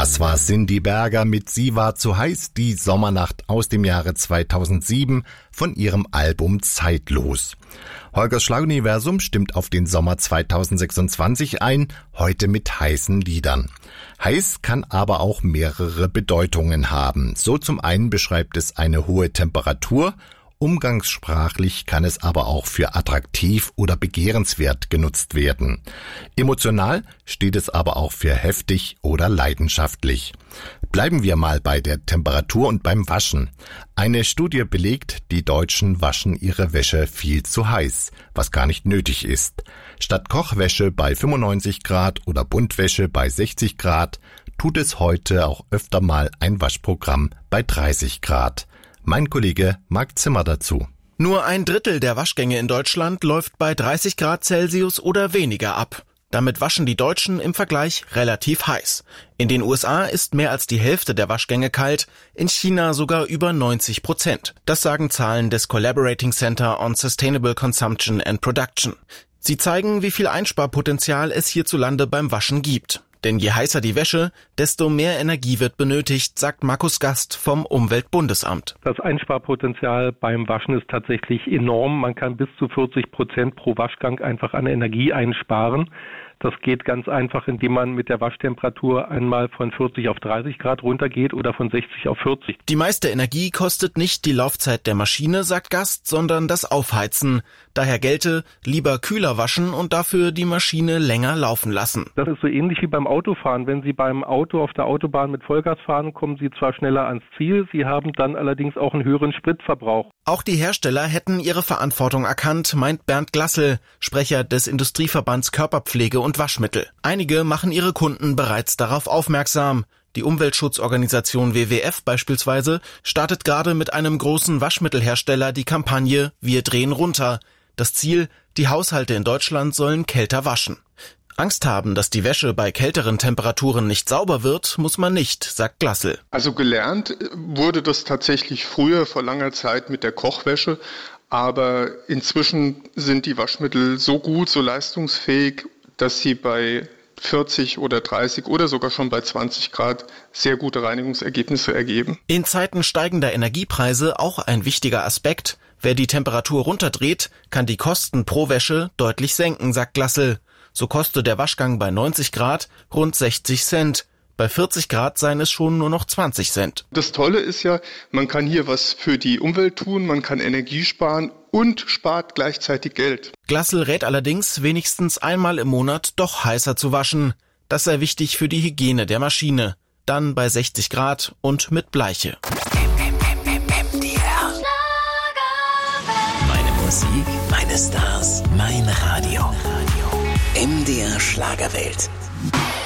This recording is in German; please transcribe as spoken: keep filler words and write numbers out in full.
Das war Cindy Berger mit Sie war zu heiß, die Sommernacht aus dem Jahre zweitausendsieben von ihrem Album Zeitlos. Holgers Schlaguniversum stimmt auf den Sommer zweitausendsechsundzwanzig ein, heute mit heißen Liedern. Heiß kann aber auch mehrere Bedeutungen haben. So zum einen beschreibt es eine hohe Temperatur. Umgangssprachlich kann es aber auch für attraktiv oder begehrenswert genutzt werden. Emotional steht es aber auch für heftig oder leidenschaftlich. Bleiben wir mal bei der Temperatur und beim Waschen. Eine Studie belegt, die Deutschen waschen ihre Wäsche viel zu heiß, was gar nicht nötig ist. Statt Kochwäsche bei fünfundneunzig Grad oder Buntwäsche bei sechzig Grad tut es heute auch öfter mal ein Waschprogramm bei dreißig Grad. Mein Kollege Marc Zimmer dazu. Nur ein Drittel der Waschgänge in Deutschland läuft bei dreißig Grad Celsius oder weniger ab. Damit waschen die Deutschen im Vergleich relativ heiß. In den U S A ist mehr als die Hälfte der Waschgänge kalt, in China sogar über neunzig Prozent. Das sagen Zahlen des Collaborating Center on Sustainable Consumption and Production. Sie zeigen, wie viel Einsparpotenzial es hierzulande beim Waschen gibt. Denn je heißer die Wäsche, desto mehr Energie wird benötigt, sagt Markus Gast vom Umweltbundesamt. Das Einsparpotenzial beim Waschen ist tatsächlich enorm. Man kann bis zu vierzig Prozent pro Waschgang einfach an Energie einsparen. Das geht ganz einfach, indem man mit der Waschtemperatur einmal von vierzig auf dreißig Grad runtergeht oder von sechzig auf vierzig. Die meiste Energie kostet nicht die Laufzeit der Maschine, sagt Gast, sondern das Aufheizen. Daher gelte, lieber kühler waschen und dafür die Maschine länger laufen lassen. Das ist so ähnlich wie beim Autofahren. Wenn Sie beim Auto auf der Autobahn mit Vollgas fahren, kommen Sie zwar schneller ans Ziel, Sie haben dann allerdings auch einen höheren Spritverbrauch. Auch die Hersteller hätten ihre Verantwortung erkannt, meint Bernd Glassel, Sprecher des Industrieverbands Körperpflege und Waschmittel. Einige machen ihre Kunden bereits darauf aufmerksam. Die Umweltschutzorganisation W W F beispielsweise startet gerade mit einem großen Waschmittelhersteller die Kampagne Wir drehen runter. Das Ziel, die Haushalte in Deutschland sollen kälter waschen. Angst haben, dass die Wäsche bei kälteren Temperaturen nicht sauber wird, muss man nicht, sagt Glassel. Also gelernt wurde das tatsächlich früher vor langer Zeit mit der Kochwäsche, aber inzwischen sind die Waschmittel so gut, so leistungsfähig, dass sie bei vierzig oder dreißig oder sogar schon bei zwanzig Grad sehr gute Reinigungsergebnisse ergeben. In Zeiten steigender Energiepreise auch ein wichtiger Aspekt. Wer die Temperatur runterdreht, kann die Kosten pro Wäsche deutlich senken, sagt Glassel. So kostet der Waschgang bei neunzig Grad rund sechzig Cent. Bei vierzig Grad seien es schon nur noch zwanzig Cent. Das Tolle ist ja, man kann hier was für die Umwelt tun, man kann Energie sparen und spart gleichzeitig Geld. Glassel rät allerdings, wenigstens einmal im Monat doch heißer zu waschen. Das sei wichtig für die Hygiene der Maschine. Dann bei sechzig Grad und mit Bleiche. Meine Musik, meine Stars, mein Radio. M D R Schlagerwelt.